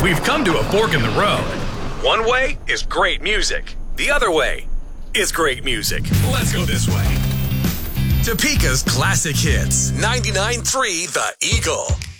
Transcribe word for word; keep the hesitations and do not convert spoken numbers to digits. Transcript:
We've come to a fork in the road. One way is great music. The other way is great music. Let's go this way. Topeka's classic hits. ninety-nine point three The Eagle.